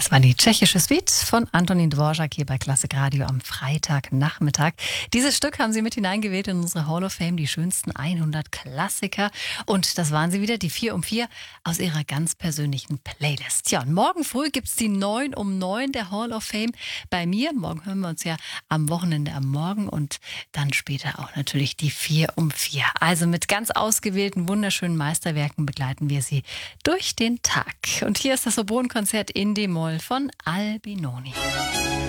Das war die tschechische Suite von Antonín Dvořák hier bei Klassik Radio am Freitagnachmittag. Dieses Stück haben Sie mit hineingewählt in unsere Hall of Fame, die schönsten 100 Klassiker. Und das waren sie wieder, die 4 um 4 aus Ihrer ganz persönlichen Playlist. Ja, und morgen früh gibt's die 9 um 9 der Hall of Fame bei mir. Morgen hören wir uns ja am Wochenende am Morgen und dann später auch natürlich die 4 um 4. Also mit ganz ausgewählten, wunderschönen Meisterwerken begleiten wir Sie durch den Tag. Und hier ist das Oboenkonzert in D-Moll von Albinoni.